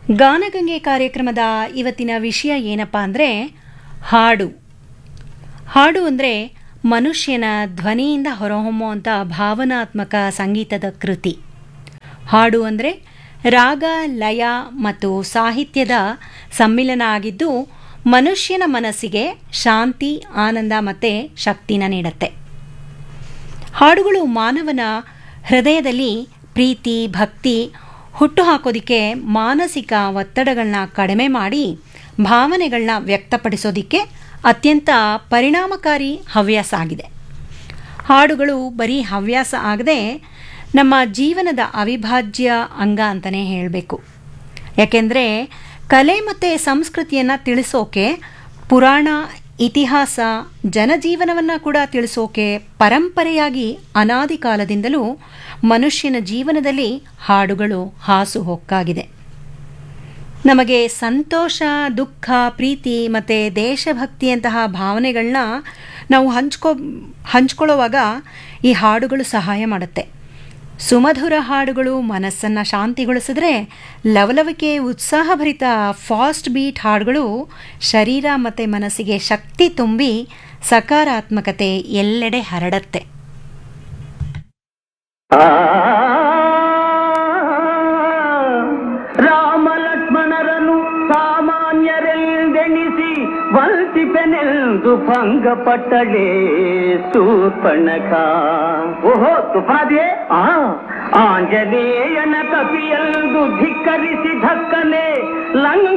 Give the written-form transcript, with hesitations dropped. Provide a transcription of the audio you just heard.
ಗಾನಗಂಗೆ ಕಾರ್ಯಕ್ರಮದ ಇವತ್ತಿನ ವಿಷಯ ಏನಪ್ಪ ಅಂದರೆ ಹಾಡು. ಹಾಡು ಅಂದರೆ ಮನುಷ್ಯನ ಧ್ವನಿಯಿಂದ ಹೊರಹೊಮ್ಮುವಂಥ ಭಾವನಾತ್ಮಕ ಸಂಗೀತದ ಕೃತಿ. ಹಾಡು ಅಂದರೆ ರಾಗ, ಲಯ ಮತ್ತು ಸಾಹಿತ್ಯದ ಸಮ್ಮಿಲನ ಆಗಿದ್ದು ಮನುಷ್ಯನ ಮನಸ್ಸಿಗೆ ಶಾಂತಿ, ಆನಂದ ಮತ್ತು ಶಕ್ತಿನ ನೀಡುತ್ತೆ. ಹಾಡುಗಳು ಮಾನವನ ಹೃದಯದಲ್ಲಿ ಪ್ರೀತಿ, ಭಕ್ತಿ ಹುಟ್ಟುಹಾಕೋದಿಕ್ಕೆ, ಮಾನಸಿಕ ಒತ್ತಡಗಳನ್ನ ಕಡಿಮೆ ಮಾಡಿ ಭಾವನೆಗಳನ್ನ ವ್ಯಕ್ತಪಡಿಸೋದಿಕ್ಕೆ ಅತ್ಯಂತ ಪರಿಣಾಮಕಾರಿ ಹವ್ಯಾಸ ಆಗಿದೆ. ಹಾಡುಗಳು ಬರೀ ಹವ್ಯಾಸ ಆಗದೆ ನಮ್ಮ ಜೀವನದ ಅವಿಭಾಜ್ಯ ಅಂಗ ಅಂತಲೇ ಹೇಳಬೇಕು. ಯಾಕೆಂದರೆ ಕಲೆ ಮತ್ತು ಸಂಸ್ಕೃತಿಯನ್ನು ತಿಳಿಸೋಕೆ, ಪುರಾಣ, ಇತಿಹಾಸ, ಜನಜೀವನವನ್ನು ಕೂಡ ತಿಳಿಸೋಕೆ ಪರಂಪರೆಯಾಗಿ ಅನಾದಿ ಕಾಲದಿಂದಲೂ ಮನುಷ್ಯನ ಜೀವನದಲ್ಲಿ ಹಾಡುಗಳು ಹಾಸುಹೊಕ್ಕಾಗಿದೆ. ನಮಗೆ ಸಂತೋಷ, ದುಃಖ, ಪ್ರೀತಿ ಮತ್ತು ದೇಶಭಕ್ತಿಯಂತಹ ಭಾವನೆಗಳನ್ನ ನಾವು ಹಂಚ್ಕೊಳ್ಳೋವಾಗ ಈ ಹಾಡುಗಳು ಸಹಾಯ ಮಾಡುತ್ತೆ. ಸುಮಧುರ ಹಾಡುಗಳು ಮನಸ್ಸನ್ನು ಶಾಂತಿಗೊಳಿಸಿದ್ರೆ, ಲವಲವಿಕೆ, ಉತ್ಸಾಹಭರಿತ ಫಾಸ್ಟ್ ಬೀಟ್ ಹಾಡುಗಳು ಶರೀರ ಮತ್ತು ಮನಸ್ಸಿಗೆ ಶಕ್ತಿ ತುಂಬಿ ಸಕಾರಾತ್ಮಕತೆ ಎಲ್ಲೆಡೆ ಹರಡತ್ತೆ. ರಾಮ ಲಕ್ಷ್ಮಣರನ್ನು ಸಾಮಾನ್ಯರೆಂದೆಣಿಸಿ ವಂತಿಪೆನೆಂದು ಭಂಗಪಟ್ಟಳೆ ಶೂರ್ಪಣಖ. ಓಹೋ, ತುಫಾದಿಯೇ? ಆಂಜನೇಯನ ಕಪಿಯೆಂದು ಧಿಕ್ಕರಿಸಿ ಧಕ್ಕನೆ